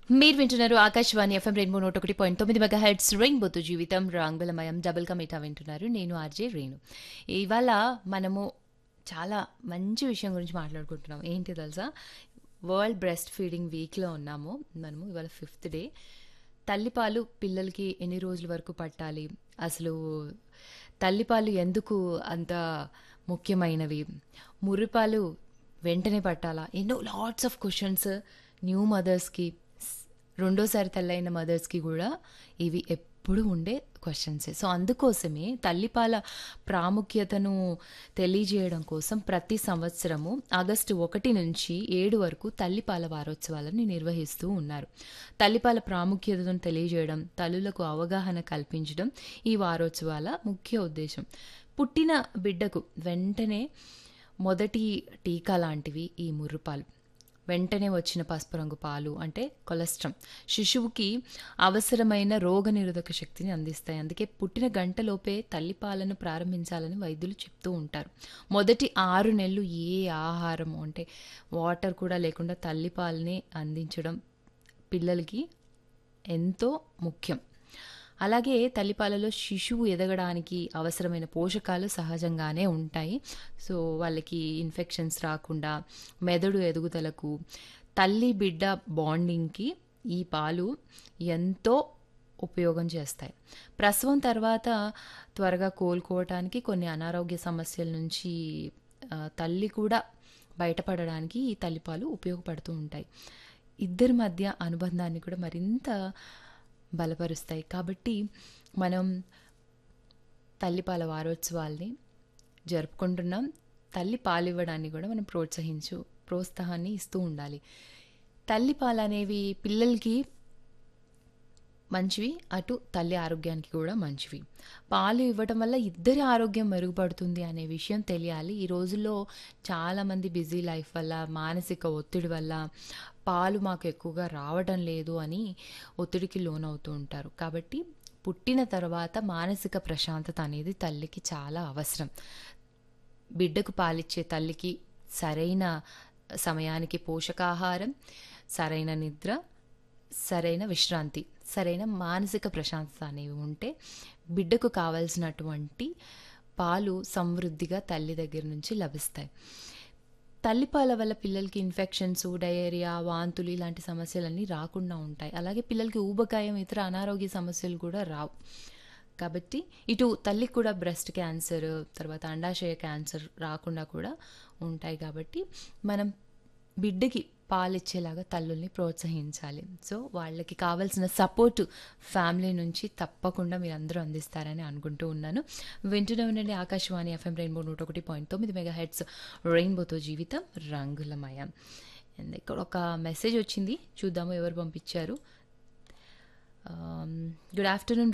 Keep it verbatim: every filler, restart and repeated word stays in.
మీరు వింటున్నారు Akashvani FM rainbow నూట ఒకటి పాయింట్ తొమ్మిది మెగా హెడ్స్ రెయిన్బోతో జీవితం రాంగులమయం డబుల్ కమిటా వింటున్నారు. నేను ఆర్జే రేణు. ఇవాళ మనము చాలా మంచి విషయం గురించి మాట్లాడుకుంటున్నాం. ఏంటి తెలుసా? వరల్డ్ బ్రెస్ట్ ఫీడింగ్ వీక్లో ఉన్నాము మనము. ఇవాళ ఫిఫ్త్ డే. తల్లిపాలు పిల్లలకి ఎన్ని రోజుల వరకు పట్టాలి, అసలు తల్లిపాలు ఎందుకు అంత ముఖ్యమైనవి, ముర్రిపాలు వెంటనే పట్టాలా, ఎన్నో లాట్స్ ఆఫ్ క్వశ్చన్స్ న్యూ మదర్స్కి, రెండోసారి తల్లైన మదర్స్కి కూడా ఇవి ఎప్పుడు ఉండే క్వశ్చన్సే. సో అందుకోసమే తల్లిపాల ప్రాముఖ్యతను తెలియజేయడం కోసం ప్రతి సంవత్సరము ఆగస్టు ఒకటి నుంచి ఏడు వరకు తల్లిపాల వారోత్సవాలను నిర్వహిస్తూ ఉన్నారు. తల్లిపాల ప్రాముఖ్యతను తెలియజేయడం, తల్లులకు అవగాహన కల్పించడం ఈ వారోత్సవాల ముఖ్య ఉద్దేశం. పుట్టిన బిడ్డకు వెంటనే మొదటి టీకా లాంటివి ఈ ముర్రుపాలు. వెంటనే వచ్చిన పసుపు రంగు పాలు అంటే కొలెస్ట్రాల్ శిశువుకి అవసరమైన రోగనిరోధక శక్తిని అందిస్తాయి. అందుకే పుట్టిన గంటలోపే తల్లిపాలను ప్రారంభించాలని వైద్యులు చెప్తూ ఉంటారు. మొదటి ఆరు నెలలు ఏ ఆహారం అంటే వాటర్ కూడా లేకుండా తల్లిపాలని అందించడం పిల్లలకి ఎంతో ముఖ్యం. అలాగే తల్లిపాలలో శిశువు ఎదగడానికి అవసరమైన పోషకాలు సహజంగానే ఉంటాయి. సో వాళ్ళకి ఇన్ఫెక్షన్స్ రాకుండా, మెదడు ఎదుగుదలకు, తల్లి బిడ్డ బాండింగ్కి ఈ పాలు ఎంతో ఉపయోగం చేస్తాయి. ప్రసవం తర్వాత త్వరగా కోలుకోవటానికి, కొన్ని అనారోగ్య సమస్యల నుంచి తల్లి కూడా బయటపడడానికి ఈ తల్లిపాలు ఉపయోగపడుతూ ఉంటాయి. ఇద్దరి మధ్య అనుబంధాన్ని కూడా మరింత బలపరుస్తాయి. కాబట్టి మనం తల్లిపాల వారోత్సవాల్ని జరుపుకుంటున్నాం. తల్లి పాలు ఇవ్వడాన్ని కూడా మనం ప్రోత్సహించు ప్రోత్సాహాన్ని ఇస్తూ ఉండాలి. తల్లిపాలు అనేవి పిల్లలకి మంచివి, అటు తల్లి ఆరోగ్యానికి కూడా మంచివి. పాలు ఇవ్వటం వల్ల ఇద్దరి ఆరోగ్యం మెరుగుపడుతుంది అనే విషయం తెలియాలి. ఈ రోజుల్లో చాలామంది బిజీ లైఫ్ వల్ల, మానసిక ఒత్తిడి వల్ల పాలు మాకు ఎక్కువగా రావడం లేదు అని ఒత్తిడికి లోనవుతూ ఉంటారు. కాబట్టి పుట్టిన తర్వాత మానసిక ప్రశాంతత అనేది తల్లికి చాలా అవసరం. బిడ్డకు పాలిచ్చే తల్లికి సరైన సమయానికి పోషకాహారం, సరైన నిద్ర, సరైన విశ్రాంతి, సరైన మానసిక ప్రశాంతత అనేవి ఉంటే బిడ్డకు కావాల్సినటువంటి పాలు సమృద్ధిగా తల్లి దగ్గర నుంచి లభిస్తాయి. తల్లిపాల వల్ల పిల్లలకి ఇన్ఫెక్షన్స్, డయేరియా, వాంతులు ఇలాంటి సమస్యలన్నీ రాకుండా ఉంటాయి. అలాగే పిల్లలకి ఊబకాయం, ఇతర అనారోగ్య సమస్యలు కూడా రావు. కాబట్టి ఇటు తల్లికి కూడా బ్రెస్ట్ క్యాన్సర్, తర్వాత అండాశయ క్యాన్సర్ రాకుండా కూడా ఉంటాయి. కాబట్టి మనం బిడ్డకి పాలిచ్చేలాగా తల్లుల్ని ప్రోత్సహించాలి. సో వాళ్ళకి కావాల్సిన సపోర్టు ఫ్యామిలీ నుంచి తప్పకుండా మీరు అందరూ అందిస్తారని అనుకుంటూ ఉన్నాను. వింటూనే ఉండండి ఆకాశవాణి ఎఫ్ఎం రెయిన్బో నూట ఒకటి పాయింట్ తొమ్మిది మెగా హెడ్స్ రెయిన్బోతో జీవితం రంగులమయం. ఇక్కడ ఒక మెసేజ్ వచ్చింది, చూద్దాము ఎవరు పంపించారు. Good afternoon